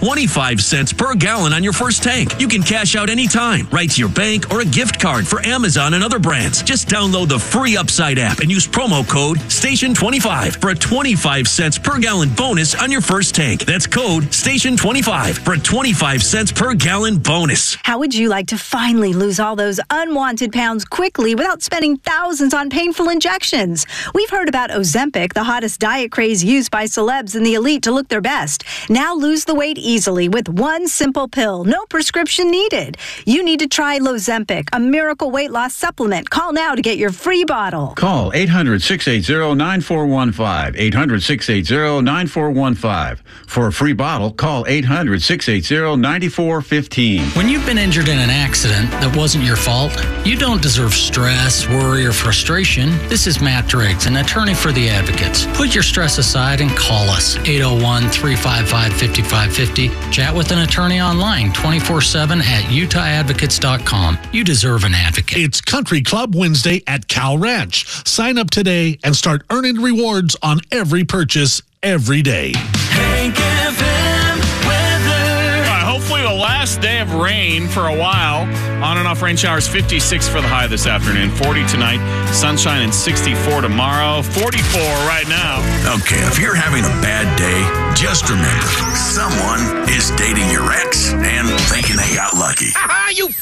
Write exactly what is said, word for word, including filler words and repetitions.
twenty-five cents per gallon on your first tank. You can cash out anytime, right to your bank or a gift card for Amazon and other brands. Just download the free Upside app and use promo code station twenty-five for a twenty-five cents per gallon bonus on your first tank. That's code station twenty-five for a twenty-five cents per gallon bonus. How would you like to finally lose all those unwanted pounds quickly without spending thousands on painful injections? We've heard about Ozempic, the hottest diet craze used by celebs and the elite to look their best. Now lose the weight easily with one simple pill. No prescription needed. You need to try Lozempic, a miracle weight loss supplement. Call now to get your free bottle. Call eight hundred, six eight zero, nine four one five. eight hundred, six eight zero, nine four one five. For a free bottle, call eight hundred, six eight zero, nine four one five. When you've been injured in an accident that wasn't your fault, you don't deserve stress, worry, or frustration. This is Matt Driggs, an attorney for the Advocates. Put your stress aside and call us. eight oh one, three five five, five five five oh. Chat with an attorney online twenty-four seven at utah advocates dot com. You deserve an advocate. It's Country Club Wednesday at Cal Ranch. Sign up today and start earning rewards on every purchase every day. Hank F M weather. Uh, hopefully the last day of rain for a while. On and off rain showers, fifty-six for the high this afternoon, forty tonight, sunshine and sixty-four tomorrow, forty-four right now. Okay, if you're having a bad day, just remember, someone is dating your ex and thinking they got lucky. Ah, you